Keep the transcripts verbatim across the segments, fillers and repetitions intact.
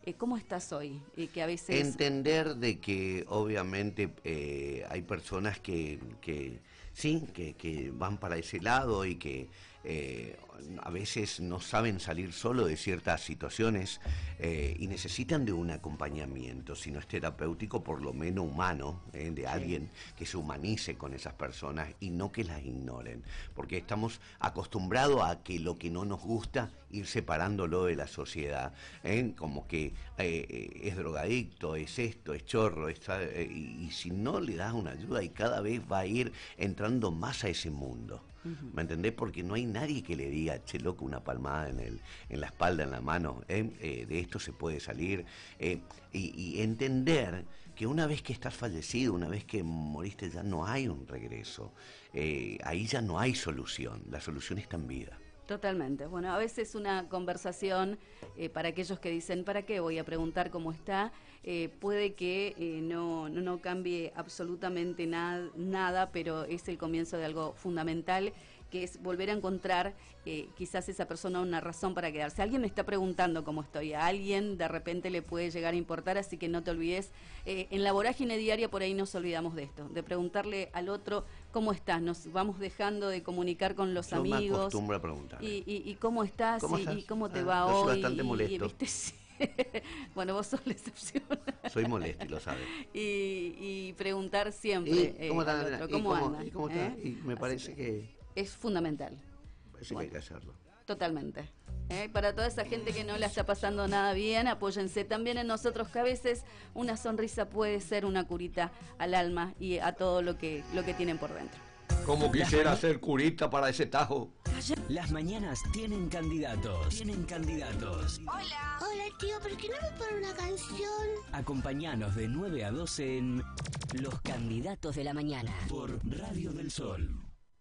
Eh, ¿Cómo estás hoy? Eh, que a veces... Entender de que obviamente eh, hay personas que, que sí, que, que van para ese lado y que eh, a veces no saben salir solo de ciertas situaciones eh, y necesitan de un acompañamiento, si no es terapéutico, por lo menos humano, eh, de alguien que se humanice con esas personas y no que las ignoren, porque estamos acostumbrados a que lo que no nos gusta, ir separándolo de la sociedad, ¿eh? Como que eh, es drogadicto, es esto, es chorro, está, eh, y, y si no le das una ayuda, y cada vez va a ir entrando más a ese mundo. Uh-huh. ¿Me entendés? Porque no hay nadie que le diga, che loco, una palmada en el, en la espalda, en la mano, ¿eh? Eh, de esto se puede salir, eh, y, y entender que una vez que estás fallecido, una vez que moriste, ya no hay un regreso, eh, ahí ya no hay solución, la solución está en vida. Totalmente. Bueno, a veces una conversación, eh, para aquellos que dicen, ¿para qué voy a preguntar cómo está? Eh, puede que eh, no, no, no cambie absolutamente na- nada, pero es el comienzo de algo fundamental, que es volver a encontrar eh, quizás esa persona una razón para quedarse. Alguien me está preguntando cómo estoy, a alguien de repente le puede llegar a importar, así que no te olvides. Eh, en la vorágine diaria por ahí nos olvidamos de esto, de preguntarle al otro cómo estás, nos vamos dejando de comunicar con los Yo amigos. me acostumbro a preguntar. Y, y, y cómo estás, ¿Cómo y, estás? y cómo te ah, va yo hoy. soy bastante molesto. Y, ¿viste? Sí. Bueno, vos sos la excepción. Soy molesto, y lo sabes. Y, y preguntar siempre ¿Y cómo, eh, al otro, ¿cómo, ¿Y cómo, andan? ¿y cómo ¿eh? está? Y me parece que... Es fundamental. Parece Bueno, que hay que hacerlo. Totalmente. ¿Eh? Para toda esa gente que no la está pasando nada bien, apóyense también en nosotros, que a veces una sonrisa puede ser una curita al alma y a todo lo que, lo que tienen por dentro. Como quisiera ser curita para ese tajo. Las mañanas tienen candidatos. Tienen candidatos. Hola. Hola, tío, ¿por qué no me ponen una canción? Acompáñanos de nueve a doce en Los Candidatos de la Mañana por Radio del Sol.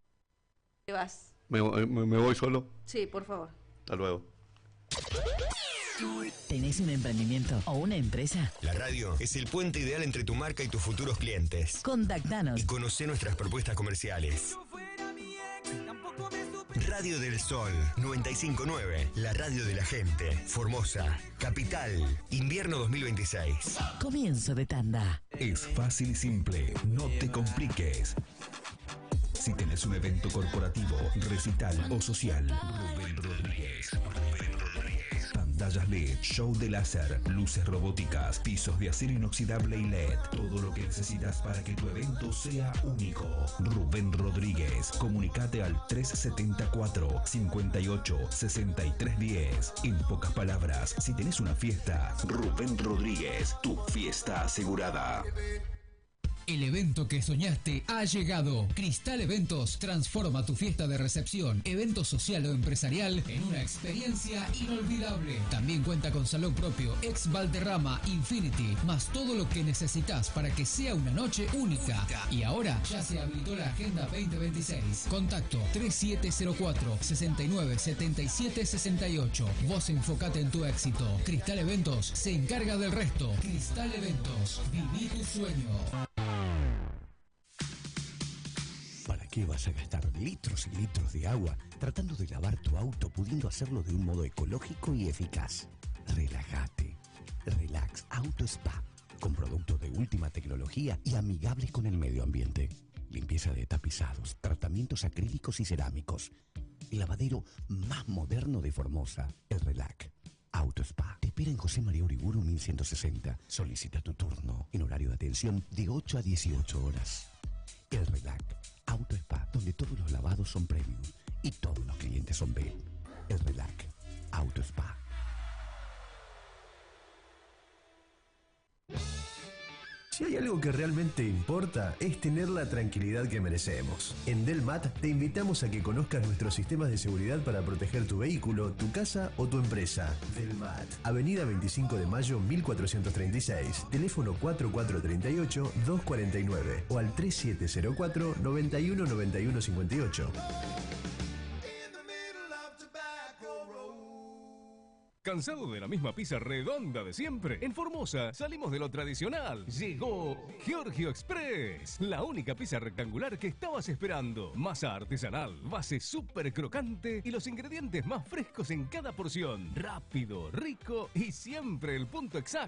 ¿Te vas? ¿Me, me, me voy solo? Sí, por favor. Hasta luego. ¿Tenés un emprendimiento o una empresa? La radio es el puente ideal entre tu marca y tus futuros clientes. Contactanos Y conocé nuestras propuestas comerciales. Radio del Sol noventa y cinco punto nueve, la radio de la gente. Formosa, Capital, invierno dos mil veintiséis. Comienzo de tanda. Es fácil y simple, no te compliques. Si tenés un evento corporativo, recital o social, Rubén Rodríguez. Rubén Rodríguez. Pantallas L E D, show de láser, luces robóticas, pisos de acero inoxidable y L E D. Todo lo que necesitas para que tu evento sea único. Rubén Rodríguez. Comunicate al tres setenta y cuatro, cincuenta y ocho, sesenta y tres diez. En pocas palabras, si tenés una fiesta, Rubén Rodríguez, tu fiesta asegurada. El evento que soñaste ha llegado. Cristal Eventos transforma tu fiesta de recepción, evento social o empresarial en una experiencia inolvidable. También cuenta con salón propio, ex Valderrama, Infinity, más todo lo que necesitas para que sea una noche única. Y ahora ya se habilitó la Agenda veinte veintiséis. Contacto tres siete cero cuatro, sesenta y nueve, setenta y siete sesenta y ocho. Vos enfocate en tu éxito. Cristal Eventos se encarga del resto. Cristal Eventos, viví tu sueño. ¿Para qué vas a gastar litros y litros de agua tratando de lavar tu auto, pudiendo hacerlo de un modo ecológico y eficaz? Relájate. Relax Auto Spa, con productos de última tecnología y amigables con el medio ambiente. Limpieza de tapizados, tratamientos acrílicos y cerámicos. El lavadero más moderno de Formosa, el Relax Auto Spa. Te espera en José María Uriburu mil ciento sesenta. Solicita tu turno en horario de atención de ocho a dieciocho horas. El Relax Auto Spa, donde todos los lavados son premium y todos los clientes son B. El Relax Auto Spa. Si hay algo que realmente importa, es tener la tranquilidad que merecemos. En Delmat te invitamos a que conozcas nuestros sistemas de seguridad para proteger tu vehículo, tu casa o tu empresa. Delmat, Avenida veinticinco de mayo mil cuatrocientos treinta y seis, teléfono cuatro cuatro tres ocho, dos cuatro nueve o al tres siete cero cuatro, nueve uno nueve uno cinco ocho. ¿Cansado de la misma pizza redonda de siempre? En Formosa salimos de lo tradicional. Llegó Giorgio Express, la única pizza rectangular que estabas esperando. Masa artesanal, base súper crocante y los ingredientes más frescos en cada porción. Rápido, rico y siempre el punto exacto.